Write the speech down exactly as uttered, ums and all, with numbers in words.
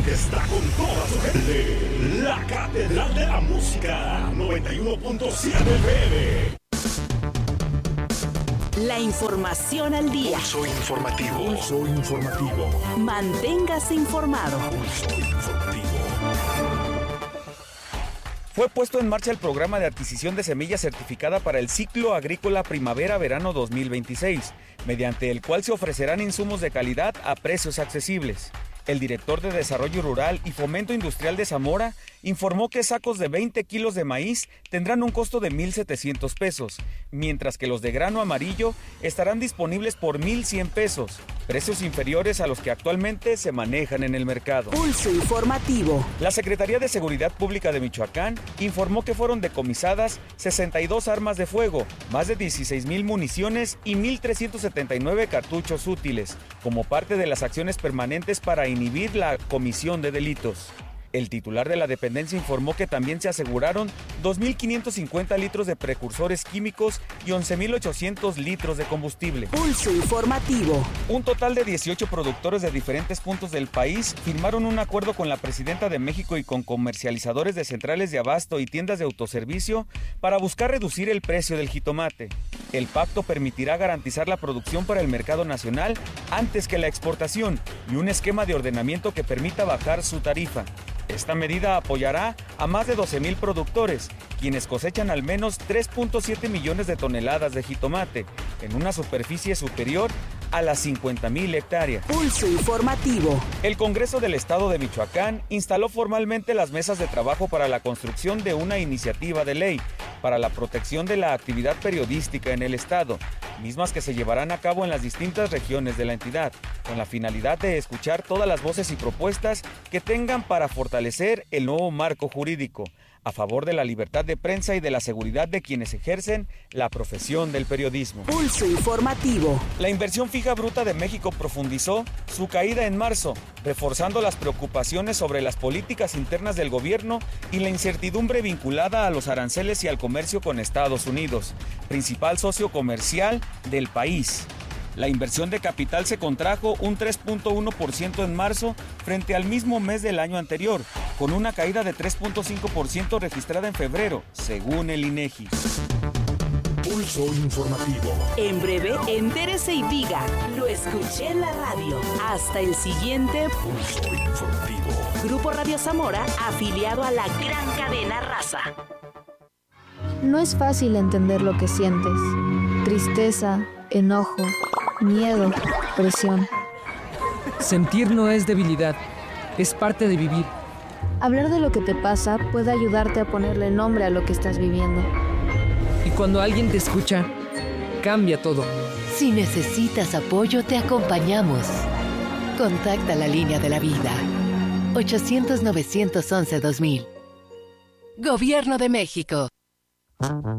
estación que está con toda su gente. La Catedral de la Música, noventa y uno punto siete F M. La información al día. Pulso informativo. Pulso informativo. Manténgase informado. Pulso informativo. Fue puesto en marcha el programa de adquisición de semillas certificada para el ciclo agrícola primavera-verano dos mil veintiséis, mediante el cual se ofrecerán insumos de calidad a precios accesibles. El director de Desarrollo Rural y Fomento Industrial de Zamora informó que sacos de veinte kilos de maíz tendrán un costo de mil setecientos pesos, mientras que los de grano amarillo estarán disponibles por mil cien pesos, precios inferiores a los que actualmente se manejan en el mercado. Pulso informativo. La Secretaría de Seguridad Pública de Michoacán informó que fueron decomisadas sesenta y dos armas de fuego, más de dieciséis mil municiones y mil trescientos setenta y nueve cartuchos útiles, como parte de las acciones permanentes para inhibir la comisión de delitos. El titular de la dependencia informó que también se aseguraron dos mil quinientos cincuenta litros de precursores químicos y once mil ochocientos litros de combustible. Pulso informativo. Un total de dieciocho productores de diferentes puntos del país firmaron un acuerdo con la presidenta de México y con comercializadores de centrales de abasto y tiendas de autoservicio para buscar reducir el precio del jitomate. El pacto permitirá garantizar la producción para el mercado nacional antes que la exportación y un esquema de ordenamiento que permita bajar su tarifa. Esta medida apoyará a más de doce mil productores, quienes cosechan al menos tres punto siete millones de toneladas de jitomate, en una superficie superior a las cincuenta mil hectáreas. Pulso informativo. El Congreso del Estado de Michoacán instaló formalmente las mesas de trabajo para la construcción de una iniciativa de ley para la protección de la actividad periodística en el Estado, mismas que se llevarán a cabo en las distintas regiones de la entidad, con la finalidad de escuchar todas las voces y propuestas que tengan para fortalecer el nuevo marco jurídico, a favor de la libertad de prensa y de la seguridad de quienes ejercen la profesión del periodismo. Pulso informativo. La inversión fija bruta de México profundizó su caída en marzo, reforzando las preocupaciones sobre las políticas internas del gobierno y la incertidumbre vinculada a los aranceles y al comercio con Estados Unidos, principal socio comercial del país. La inversión de capital se contrajo un tres punto uno por ciento en marzo frente al mismo mes del año anterior, con una caída de tres punto cinco por ciento registrada en febrero, según el INEGI. Pulso informativo. En breve, entérese y diga, lo escuché en la radio. Hasta el siguiente Pulso informativo. Grupo Radio Zamora, afiliado a la gran cadena Raza. No es fácil entender lo que sientes. Tristeza, enojo, miedo, presión. Sentir no es debilidad, es parte de vivir. Hablar de lo que te pasa puede ayudarte a ponerle nombre a lo que estás viviendo. Y cuando alguien te escucha, cambia todo. Si necesitas apoyo, te acompañamos. Contacta la línea de la vida. ochocientos, novecientos once, dos mil. Gobierno de México.